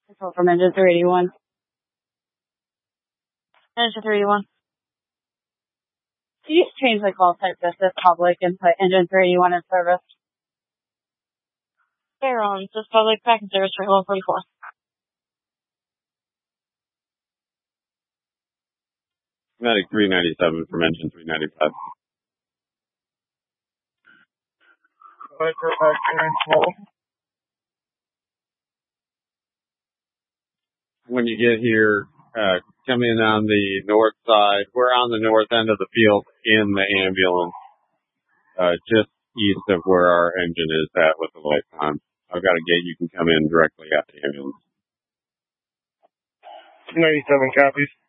Control from engine 381. Engine 381. Can you just change the call type to this public and put engine 381 in service? Fair on this public back in service for 144. Medic 397 from engine 395. When you get here, come in on the north side. We're on the north end of the field in the ambulance, just east of where our engine is at with the lights on. I've got a gate you can come in directly at the ambulance. 97 copies.